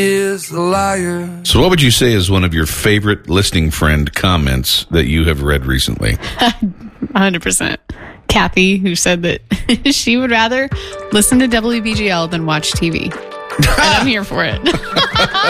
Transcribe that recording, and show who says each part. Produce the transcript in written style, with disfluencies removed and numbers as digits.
Speaker 1: is a liar.
Speaker 2: So what would you say is one of your favorite listening friend comments that you have read recently?
Speaker 3: 100%. Kathy, who said that she would rather listen to WBGL than watch TV. And I'm here for it.